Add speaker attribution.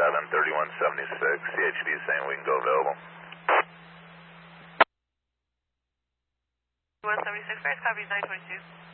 Speaker 1: 3176. CHD is saying we can go available.
Speaker 2: 176, first copy 922.